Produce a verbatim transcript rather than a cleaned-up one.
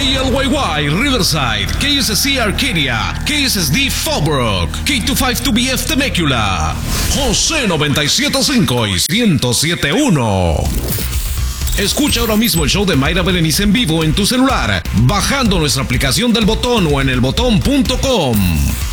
L Y Y Riverside, K S S C Arcadia, K S S D Fallbrook, K veinticinco dos B F Temecula, José noventa y siete punto cinco y ciento siete punto uno. Escucha ahora mismo el show de Mayra Berenice en vivo en tu celular, bajando nuestra aplicación del Botón o en el botón punto com.